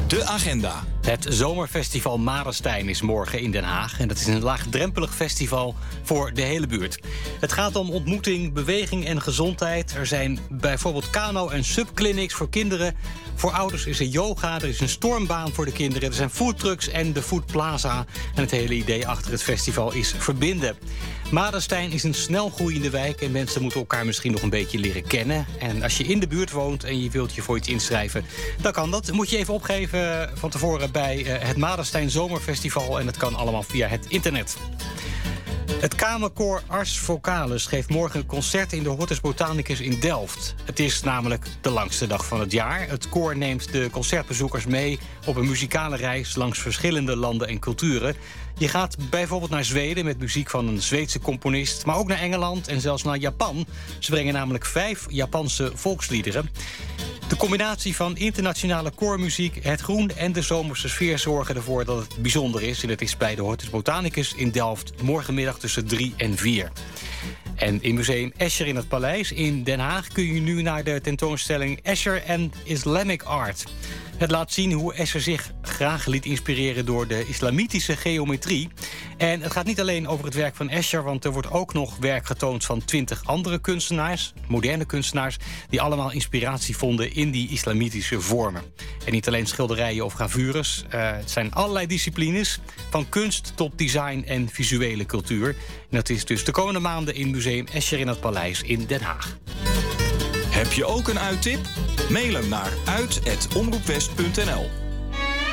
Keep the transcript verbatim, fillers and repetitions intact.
De agenda. Het zomerfestival Madenstein is morgen in Den Haag. En dat is een laagdrempelig festival voor de hele buurt. Het gaat om ontmoeting, beweging en gezondheid. Er zijn bijvoorbeeld kano- en subclinics voor kinderen. Voor ouders is er yoga, er is een stormbaan voor de kinderen. Er zijn foodtrucks en de Foodplaza. En het hele idee achter het festival is verbinden. Madenstein is een snel groeiende wijk en mensen moeten elkaar misschien nog een beetje leren kennen. En als je in de buurt woont en je wilt je voor iets inschrijven, dan kan dat. Moet je even opgeven van tevoren bij het Madenstein Zomerfestival en dat kan allemaal via het internet. Het Kamerkoor Ars Vocalis geeft morgen een concert in de Hortus Botanicus in Delft. Het is namelijk de langste dag van het jaar. Het koor neemt de concertbezoekers mee op een muzikale reis langs verschillende landen en culturen. Je gaat bijvoorbeeld naar Zweden met muziek van een Zweedse componist, maar ook naar Engeland en zelfs naar Japan. Ze brengen namelijk vijf Japanse volksliederen. De combinatie van internationale koormuziek, het groen en de zomerse sfeer zorgen ervoor dat het bijzonder is. En het is bij de Hortus Botanicus in Delft morgenmiddag tussen drie en vier. En in museum Escher in het Paleis in Den Haag kun je nu naar de tentoonstelling Escher and Islamic Art. Het laat zien hoe Escher zich graag liet inspireren door de islamitische geometrie. En het gaat niet alleen over het werk van Escher, want er wordt ook nog werk getoond van twintig andere kunstenaars, moderne kunstenaars, die allemaal inspiratie vonden in die islamitische vormen. En niet alleen schilderijen of gravures, uh, het zijn allerlei disciplines, van kunst tot design en visuele cultuur. En dat is dus de komende maanden in museum Escher in het Paleis in Den Haag. Heb je ook een uittip? Mail hem naar uit at omroepwest punt n l.